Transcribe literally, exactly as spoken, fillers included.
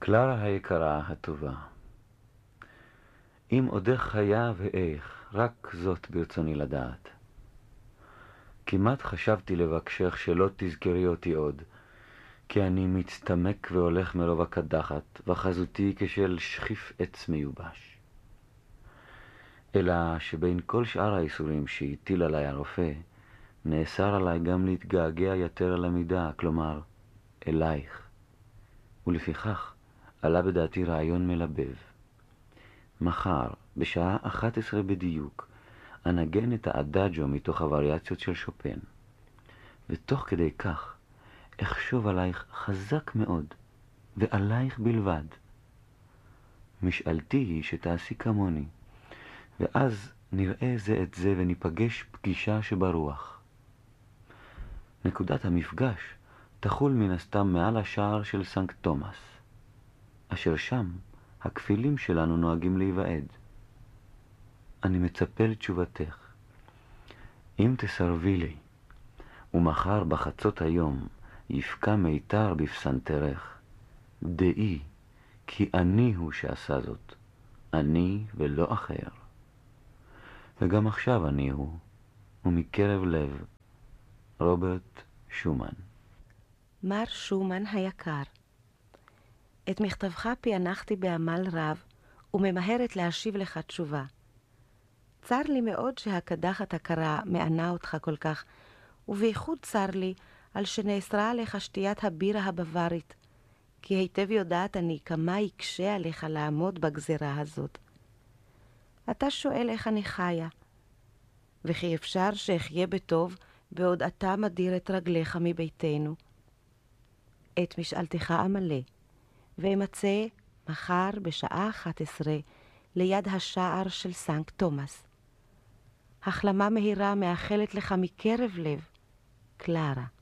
קלרה היקרה הטובה, אם עודך חיה ואיך, רק זאת ברצוני לדעת. כמעט חשבתי לבקשך שלא תזכרי אותי עוד, כי אני מצטמק והולך מרוב הקדחת, וחזותי כשל שכיף עץ מיובש. אלא שבין כל שאר האיסורים שהטיל עליי הרופא, נאסר עליי גם להתגעגע יותר על המידה, כלומר, אלייך. ולפיכך עלה בדעתי רעיון מלבב. מחר, בשעה אחת עשרה בדיוק, אנגן את האדאג'ו מתוך הווריאציות של שופן. ותוך כדי כך, אחשוב עלייך חזק מאוד, ועלייך בלבד. משאלתי היא שתעשי כמוני, ואז נראה זה את זה וניפגש פגישה שברוח. נקודת המפגש תחול מן הסתם מעל השער של סנקט תומאס, אשר שם הכפילים שלנו נוהגים להיוועד. אני מצפה לתשובתך. אם תסרבי לי, ומחר בחצות היום יפקע מיתר בפסנתרך, דעי כי אני הוא שעשה זאת, אני ולא אחר. וגם עכשיו אני הוא, ומקרב לב, רוברט שומן. מר שומן היקר, את מכתבך פענחתי בעמל רב, וממהרת להשיב לך תשובה. צר לי מאוד שהקדחת הקרה מענה אותך כל כך, ובייחוד צר לי על שנאסרה עליך שתיית הבירה הבווארית, כי היטב יודעת אני כמה יקשה עליך לעמוד בגזרה הזאת. אתה שואל איך אני חיה, וכי אפשר שאחיה בטוב בעוד אתה מדיר את רגליך מביתנו. את משאלתך המלא, ואמצא מחר בשעה אחת עשרה ליד השער של סנקט תומאס. החלמה מהירה מאחלת לך מקרב לב, קלרה.